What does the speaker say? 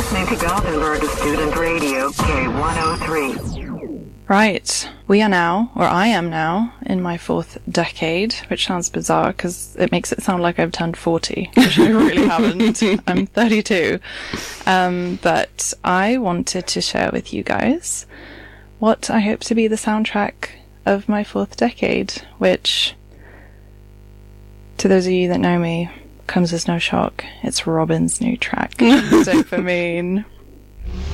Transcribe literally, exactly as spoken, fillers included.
listening to Gothenburg Student Radio K one oh three. Right, we are now, or I am now, in my fourth decade, which sounds bizarre because it makes it sound like I've turned forty, which I really haven't. I'm thirty-two. Um, but I wanted to share with you guys what I hope to be the soundtrack of my fourth decade, which, to those of you that know me, comes as no shock. It's Robin's new track, Dopamine.